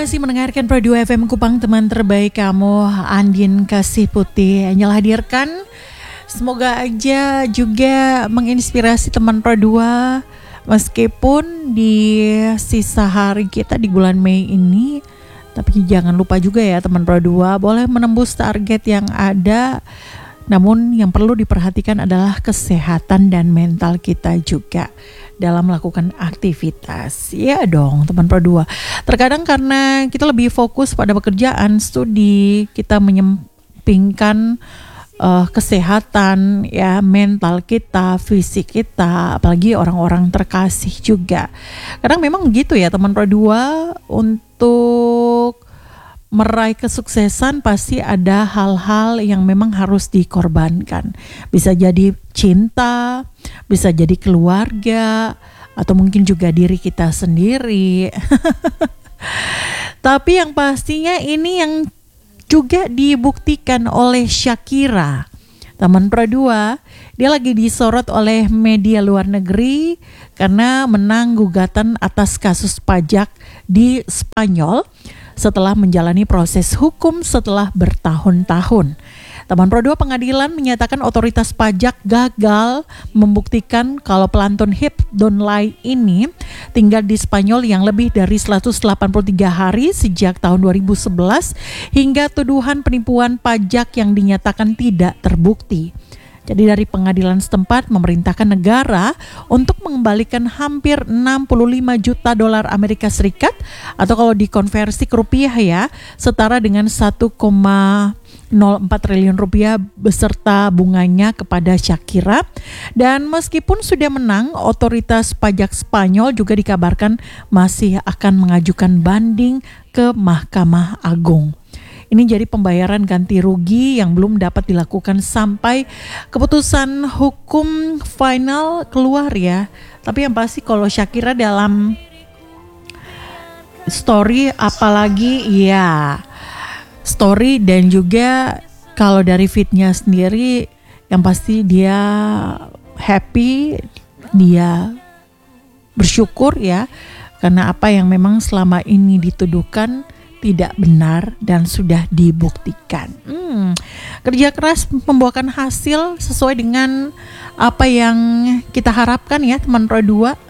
masih mendengarkan Pro 2 FM Kupang, teman terbaik kamu, Andin Kasih Putih yang hadirkan. Semoga aja juga menginspirasi teman Pro 2 meskipun di sisa hari kita di bulan Mei ini. Tapi jangan lupa juga ya teman Pro 2 boleh menembus target yang ada. Namun yang perlu diperhatikan adalah kesehatan dan mental kita juga dalam melakukan aktivitas. Ya dong teman Pro 2. Terkadang karena kita lebih fokus pada pekerjaan, studi, kita menyampingkan kesehatan ya, mental kita, fisik kita, apalagi orang-orang terkasih juga. Kadang memang gitu ya teman Pro 2, untuk meraih kesuksesan pasti ada hal-hal yang memang harus dikorbankan. Bisa jadi cinta, bisa jadi keluarga, atau mungkin juga diri kita sendiri. Tapi yang pastinya ini yang juga dibuktikan oleh Shakira. Teman Pro 2, dia lagi disorot oleh media luar negeri karena menang gugatan atas kasus pajak di Spanyol setelah menjalani proses hukum setelah bertahun-tahun. Teman Pro 2, pengadilan menyatakan otoritas pajak gagal membuktikan kalau pelantun Hip Donlai ini tinggal di Spanyol yang lebih dari 183 hari sejak tahun 2011 hingga tuduhan penipuan pajak yang dinyatakan tidak terbukti. Jadi dari pengadilan setempat memerintahkan negara untuk mengembalikan hampir 65 juta dolar Amerika Serikat atau kalau dikonversi ke rupiah ya, setara dengan 1,04 triliun rupiah beserta bunganya kepada Shakira. Dan meskipun sudah menang, otoritas pajak Spanyol juga dikabarkan masih akan mengajukan banding ke Mahkamah Agung. Ini jadi pembayaran ganti rugi yang belum dapat dilakukan sampai keputusan hukum final keluar ya. Tapi yang pasti kalau Shakira dalam story, apalagi ya story dan juga kalau dari fitnya sendiri, yang pasti dia happy, dia bersyukur ya, karena apa yang memang selama ini dituduhkan tidak benar dan sudah dibuktikan. Kerja keras membuahkan hasil sesuai dengan apa yang kita harapkan ya teman Pro 2.